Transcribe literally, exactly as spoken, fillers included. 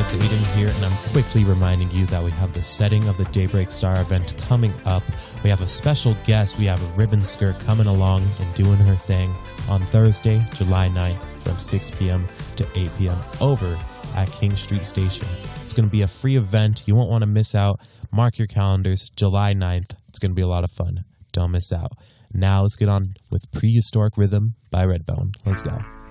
it's Aiden here, and I'm quickly reminding you that we have the Setting of the Daybreak Star event coming up. We have a special guest. We have a ribbon skirt coming along and doing her thing on Thursday, July ninth from six p.m. to eight p.m. over at King Street Station. It's going to be a free event. You won't want to miss out. Mark your calendars, July ninth. It's going to be a lot of fun. Don't miss out. Now let's get on with Prehistoric Rhythm by Redbone. Let's go.